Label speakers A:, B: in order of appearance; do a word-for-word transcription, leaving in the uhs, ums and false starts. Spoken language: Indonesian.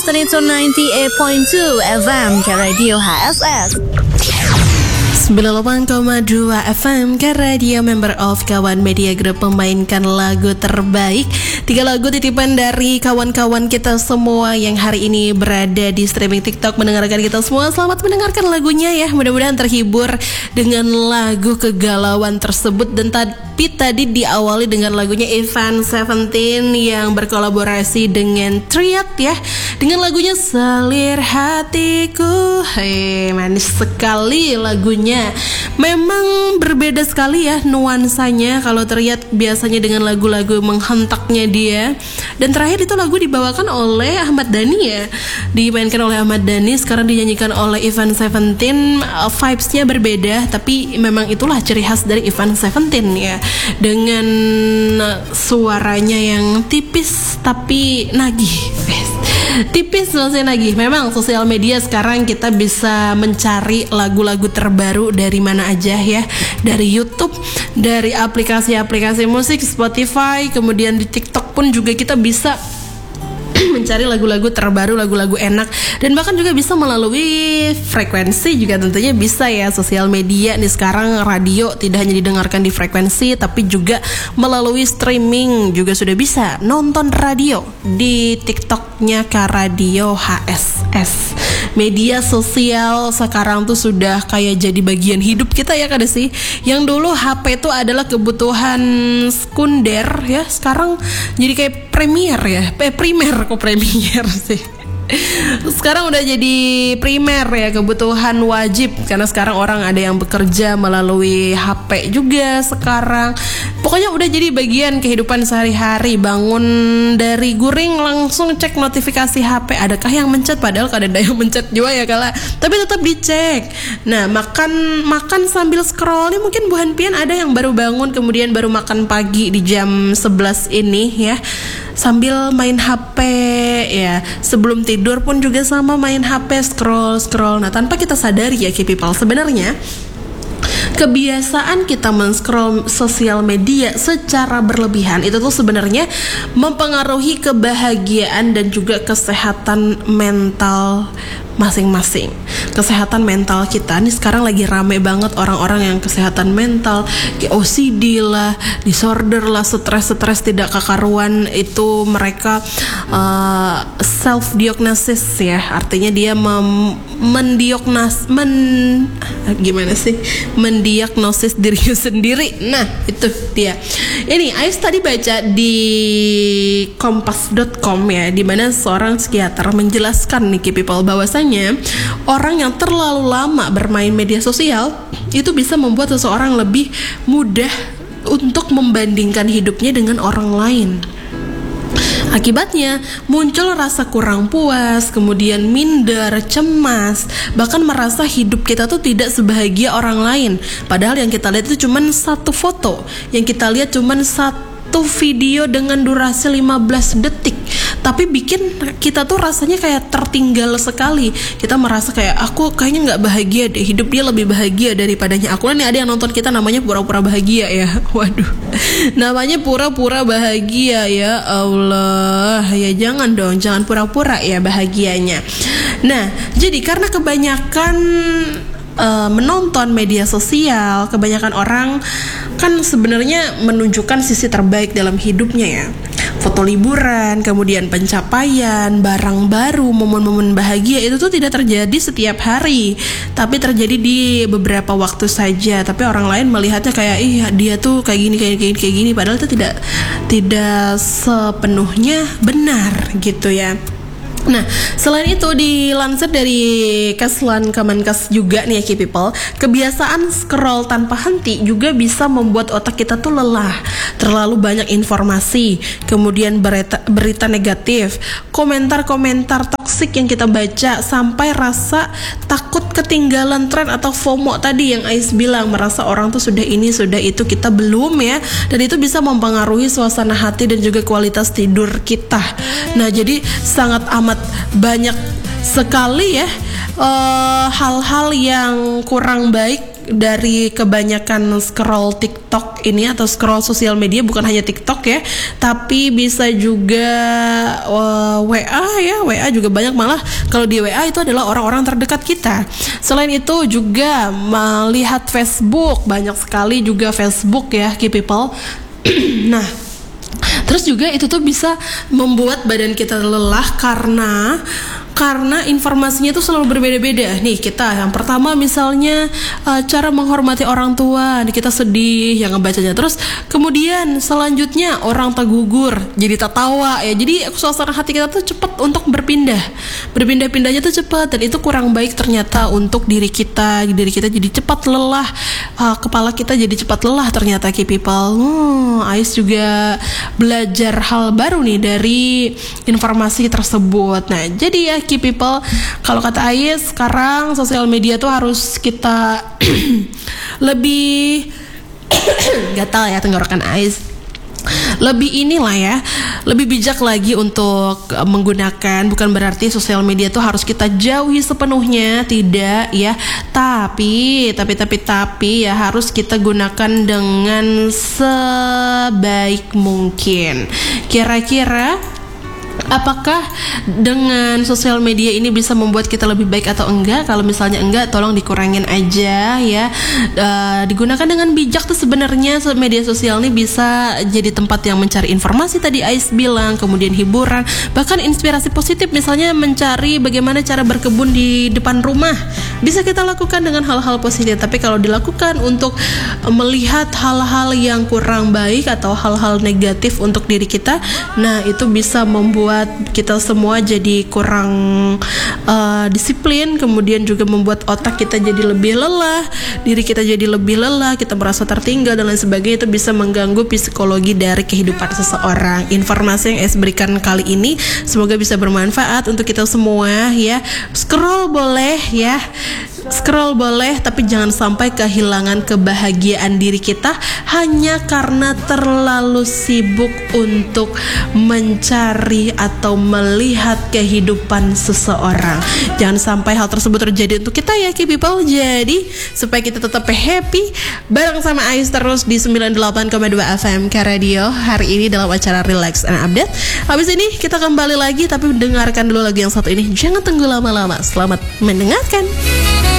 A: Listening to ninety-eight point two F M ke Radio H S S.
B: sembilan puluh delapan koma dua F M ke Radio Member of Kawan Media Group memainkan lagu terbaik. Tiga lagu titipan dari kawan-kawan kita semua yang hari ini berada di streaming TikTok mendengarkan kita semua. Selamat mendengarkan lagunya ya. Mudah-mudahan terhibur dengan lagu kegalauan tersebut. Dan tapi tadi diawali dengan lagunya Avenged Seventeen yang berkolaborasi dengan Triad ya, dengan lagunya Selir Hatiku. Hei, manis sekali lagunya. Memang berbeda sekali ya nuansanya. Kalau Triad biasanya dengan lagu-lagu menghentaknya dia. Dan terakhir itu lagu dibawakan oleh Ahmad Dhani ya, dimainkan oleh Ahmad Dhani, sekarang dinyanyikan oleh Avenged Seventeen. uh, Vibes-nya berbeda, tapi memang itulah ciri khas dari Avenged Seventeen ya, dengan suaranya yang tipis tapi nagih. Tipis maksudnya nagih. Memang sosial media sekarang kita bisa mencari lagu-lagu terbaru dari mana aja ya, dari YouTube, dari aplikasi-aplikasi musik, Spotify, kemudian di TikTok pun juga kita bisa mencari lagu-lagu terbaru, lagu-lagu enak. Dan bahkan juga bisa melalui frekuensi juga tentunya bisa ya. Sosial media nih sekarang, radio tidak hanya didengarkan di frekuensi, tapi juga melalui streaming juga sudah bisa nonton radio di TikToknya K Radio H S S. Media sosial sekarang tuh sudah kayak jadi bagian hidup kita ya kada sih. Yang dulu H P itu adalah kebutuhan sekunder ya, sekarang jadi kayak premier ya, eh, primer kok premier sih. Sekarang udah jadi primer ya, kebutuhan wajib, karena sekarang orang ada yang bekerja melalui H P juga sekarang. Pokoknya udah jadi bagian kehidupan sehari-hari. Bangun dari guring langsung cek notifikasi H P, adakah yang mencet, padahal kadang ada yang mencet juga ya kala, tapi tetap dicek. Nah, makan makan sambil scroll, mungkin Bu Hanpian ada yang baru bangun kemudian baru makan pagi di jam sebelas ini ya, sambil main H P ya. Sebelum tidur pun juga sama, main H P, scroll-scroll. Nah, tanpa kita sadari ya key people, sebenarnya kebiasaan kita men-scroll sosial media secara berlebihan itu tuh sebenarnya mempengaruhi kebahagiaan dan juga kesehatan mental masing-masing. Kesehatan mental kita nih sekarang lagi rame banget orang-orang yang kesehatan mental, kayak O C D lah, disorder lah, stres-stres tidak kakaruan. Itu mereka uh, self diagnosis ya, artinya dia mem- mendiagnos men gimana sih mendiagnosis dirinya sendiri. Nah, itu dia. Ini Ais tadi baca di kompas dot com ya, di mana seorang psikiater menjelaskan nih key people bahwasanya orang yang terlalu lama bermain media sosial itu bisa membuat seseorang lebih mudah untuk membandingkan hidupnya dengan orang lain. Akibatnya muncul rasa kurang puas, kemudian minder, cemas, bahkan merasa hidup kita tuh tidak sebahagia orang lain. Padahal yang kita lihat itu cuma satu foto, yang kita lihat cuma satu video dengan durasi lima belas detik, tapi bikin kita tuh rasanya kayak tertinggal sekali. Kita merasa kayak, aku kayaknya nggak bahagia deh, hidup dia lebih bahagia daripadanya aku. Nih ada yang nonton kita namanya pura-pura bahagia ya. Waduh, namanya pura-pura bahagia ya Allah. Ya jangan dong, jangan pura-pura ya bahagianya. Nah, jadi karena kebanyakan uh, menonton media sosial, kebanyakan orang kan sebenarnya menunjukkan sisi terbaik dalam hidupnya ya. Foto liburan, kemudian pencapaian, barang baru, momen-momen bahagia itu tuh tidak terjadi setiap hari, tapi terjadi di beberapa waktu saja. Tapi orang lain melihatnya kayak, ih dia tuh kayak gini, kayak gini, kayak gini, padahal itu tidak tidak sepenuhnya benar gitu ya. Nah, selain itu dilansir dari Keslan Kemenkes juga nih ya key people, kebiasaan scroll tanpa henti juga bisa membuat otak kita tuh lelah. Terlalu banyak informasi, kemudian berita, berita negatif, komentar-komentar toksik yang kita baca, sampai rasa takut ketinggalan tren atau FOMO tadi yang Ais bilang, merasa orang tuh sudah ini, sudah itu, kita belum ya. Dan itu bisa mempengaruhi suasana hati dan juga kualitas tidur kita. Nah, jadi sangat amat banyak sekali ya uh, hal-hal yang kurang baik dari kebanyakan scroll TikTok TikTok ini atau scroll sosial media, bukan hanya TikTok ya, tapi bisa juga uh, W A ya, W A juga banyak, malah kalau di W A itu adalah orang-orang terdekat kita. Selain itu juga melihat Facebook, banyak sekali juga Facebook ya, key people. Nah, terus juga itu tuh bisa membuat badan kita lelah karena karena informasinya itu selalu berbeda-beda. Nih kita yang pertama misalnya uh, cara menghormati orang tua, nih kita sedih yang ngebacanya. Terus kemudian selanjutnya orang tergugur, jadi tertawa ya. Jadi suasana hati kita tuh cepat untuk berpindah, berpindah-pindahnya tuh cepat, dan itu kurang baik ternyata untuk diri kita. Diri kita jadi cepat lelah, uh, kepala kita jadi cepat lelah ternyata, key people. Hmm, Ais juga belajar hal baru nih dari informasi tersebut. Nah jadi ya key people, kalau kata Ais sekarang sosial media tuh harus kita lebih gatal ya tenggorokan Ais, lebih inilah ya, lebih bijak lagi untuk menggunakan. Bukan berarti sosial media tuh harus kita jauhi sepenuhnya, tidak ya, tapi tapi tapi tapi ya harus kita gunakan dengan sebaik mungkin. Kira-kira apakah dengan sosial media ini bisa membuat kita lebih baik atau enggak? Kalau misalnya enggak, tolong dikurangin aja ya. Uh, digunakan dengan bijak tuh sebenarnya media sosial ini bisa jadi tempat yang mencari informasi tadi Ais bilang, kemudian hiburan, bahkan inspirasi positif. Misalnya mencari bagaimana cara berkebun di depan rumah, bisa kita lakukan dengan hal-hal positif. Tapi kalau dilakukan untuk melihat hal-hal yang kurang baik atau hal-hal negatif untuk diri kita, nah itu bisa membuat buat kita semua jadi kurang uh, disiplin, kemudian juga membuat otak kita jadi lebih lelah, diri kita jadi lebih lelah, kita merasa tertinggal dan lain sebagainya. Itu bisa mengganggu psikologi dari kehidupan seseorang. Informasi yang Ais berikan kali ini semoga bisa bermanfaat untuk kita semua ya. Scroll boleh ya, scroll boleh, tapi jangan sampai kehilangan kebahagiaan diri kita hanya karena terlalu sibuk untuk mencari atau melihat kehidupan seseorang. Jangan sampai hal tersebut terjadi untuk kita ya key people. Jadi supaya kita tetap happy bareng sama Ais terus di sembilan puluh delapan koma dua F M K Radio hari ini dalam acara Relax and Update. Habis ini kita kembali lagi, tapi dengarkan dulu lagu yang satu ini. Jangan tunggu lama-lama. Selamat mendengarkan.